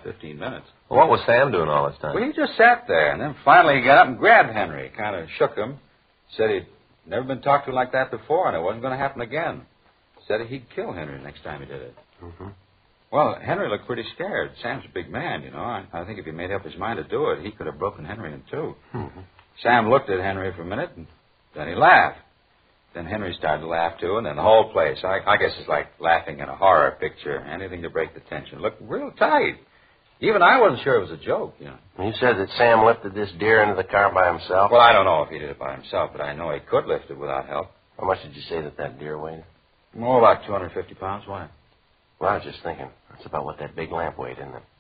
15 minutes. Well, what was Sam doing all this time? Well, he just sat there, and then finally he got up and grabbed Henry, kind of shook him, said he'd never been talked to like that before, and it wasn't going to happen again. Said he'd kill Henry next time he did it. Mm-hmm. Well, Henry looked pretty scared. Sam's a big man, you know. I think if he made up his mind to do it, he could have broken Henry in two. Mm-hmm. Sam looked at Henry for a minute, and then he laughed. Then Henry started to laugh, too, and then the whole place, I guess it's like laughing in a horror picture, anything to break the tension. Looked real tight. Even I wasn't sure it was a joke, you know. You said that Sam lifted this deer into the car by himself? Well, I don't know if he did it by himself, but I know he could lift it without help. How much did you say that deer weighed? More about 250 pounds. Why? Well, I was just thinking. That's about what that big lamp weighed, isn't it?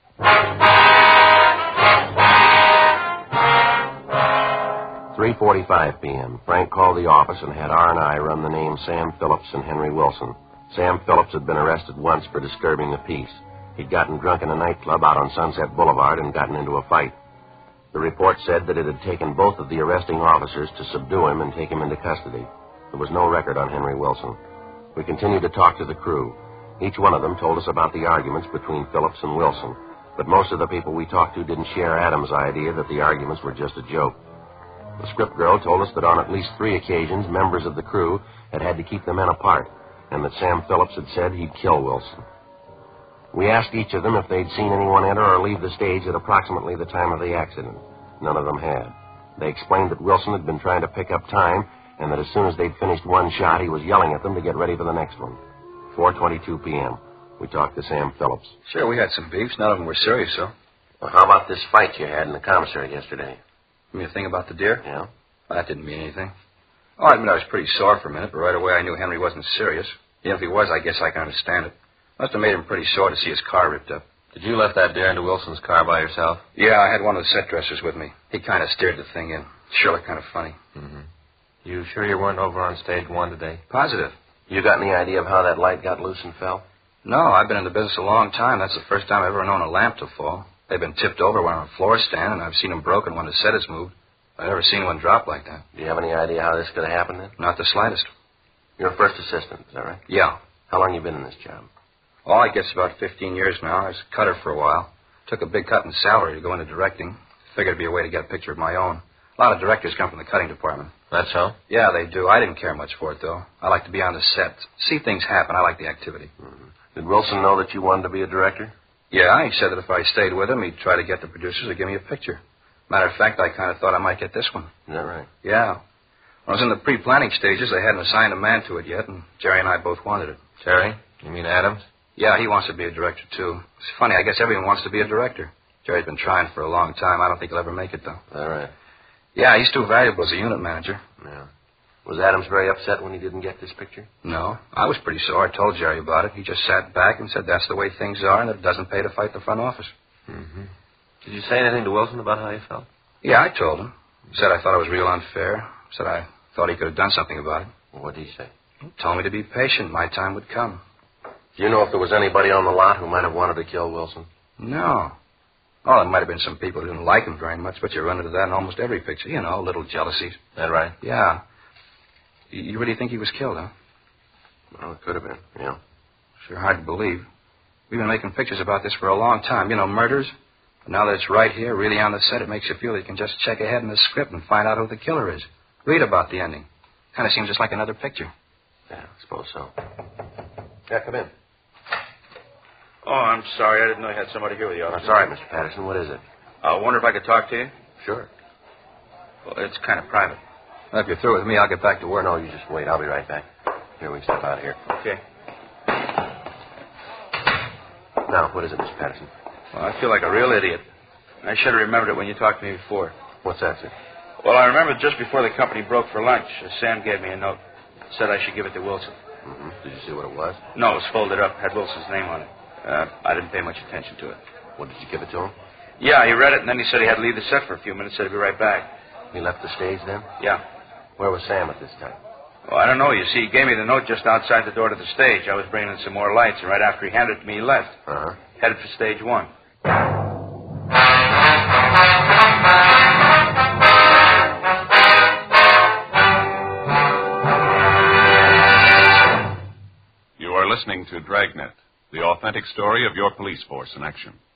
3:45 p.m. Frank called the office and had R&I run the names Sam Phillips and Henry Wilson. Sam Phillips had been arrested once for disturbing the peace. He'd gotten drunk in a nightclub out on Sunset Boulevard and gotten into a fight. The report said that it had taken both of the arresting officers to subdue him and take him into custody. There was no record on Henry Wilson. We continued to talk to the crew. Each one of them told us about the arguments between Phillips and Wilson, but most of the people we talked to didn't share Adams' idea that the arguments were just a joke. The script girl told us that on at least 3 occasions, members of the crew had had to keep the men apart, and that Sam Phillips had said he'd kill Wilson. We asked each of them if they'd seen anyone enter or leave the stage at approximately the time of the accident. None of them had. They explained that Wilson had been trying to pick up time, and that as soon as they'd finished one shot, he was yelling at them to get ready for the next one. 4:22 p.m. We talked to Sam Phillips. Sure, we had some beefs. None of them were serious, though. Well, how about this fight you had in the commissary yesterday? You mean the thing about the deer? Yeah. Well, that didn't mean anything. Oh, I admit I was pretty sore for a minute, but right away I knew Henry wasn't serious. Even if he was, I guess I can understand it. Must have made him pretty sore to see his car ripped up. Did you lift that deer into Wilson's car by yourself? Yeah, I had one of the set dressers with me. He kind of steered the thing in. Sure looked kind of funny. Mm-hmm. You sure you weren't over on stage 1 today? Positive. You got any idea of how that light got loose and fell? No, I've been in the business a long time. That's the first time I've ever known a lamp to fall. They've been tipped over when on a floor stand, and I've seen them broken when the set is moved. I've never seen one drop like that. Do you have any idea how this could have happened then? Not the slightest. You're a first assistant, is that right? Yeah. How long you been in this job? Oh, I guess about 15 years now. I was a cutter for a while. Took a big cut in salary to go into directing. Figured it'd be a way to get a picture of my own. A lot of directors come from the cutting department. That's so? Yeah, they do. I didn't care much for it, though. I like to be on the set. See things happen. I like the activity. Mm-hmm. Did Wilson know that you wanted to be a director? Yeah, he said that if I stayed with him, he'd try to get the producers to give me a picture. Matter of fact, I kind of thought I might get this one. Is that right? Yeah. When I was in the pre-planning stages, they hadn't assigned a man to it yet, and Jerry and I both wanted it. Jerry? You mean Adams? Yeah, he wants to be a director, too. It's funny, I guess everyone wants to be a director. Jerry's been trying for a long time. I don't think he'll ever make it, though. Is that right? Yeah, he's too valuable as a unit manager. Yeah. Was Adams very upset when he didn't get this picture? No. I was pretty sore. I told Jerry about it. He just sat back and said that's the way things are and it doesn't pay to fight the front office. Mm-hmm. Did you say anything to Wilson about how you felt? Yeah, I told him. Said I thought it was real unfair. Said I thought he could have done something about it. Well, what did he say? He told me to be patient. My time would come. Do you know if there was anybody on the lot who might have wanted to kill Wilson? No. Oh, there might have been some people who didn't like him very much, but you run into that in almost every picture. You know, little jealousies. That right? Yeah. You really think he was killed, huh? Well, it could have been, yeah. Sure hard to believe. We've been making pictures about this for a long time. You know, murders. But now that it's right here, really on the set, it makes you feel you can just check ahead in the script and find out who the killer is. Read about the ending. Kind of seems just like another picture. Yeah, I suppose so. Yeah, come in. Oh, I'm sorry. I didn't know you had somebody here with you. That's all right, Mr. Patterson. What is it? I wonder if I could talk to you? Sure. Well, it's kind of private. Well, if you're through with me, I'll get back to work. No, you just wait. I'll be right back. Here, we can step out of here. Okay. Now, what is it, Mr. Patterson? Well, I feel like a real idiot. I should have remembered it when you talked to me before. What's that, sir? Well, I remember just before the company broke for lunch, Sam gave me a note. Said I should give it to Wilson. Mm-hmm. Did you see what it was? No, it was folded up. Had Wilson's name on it. I didn't pay much attention to it. What, did you give it to him? Yeah, he read it, and then he said he had to leave the set for a few minutes. Said he'd be right back. He left the stage then? Yeah. Where was Sam at this time? Well, I don't know. You see, he gave me the note just outside the door to the stage. I was bringing in some more lights, and right after he handed it to me, he left. Uh-huh. Headed for stage 1. You are listening to Dragnet, the authentic story of your police force in action.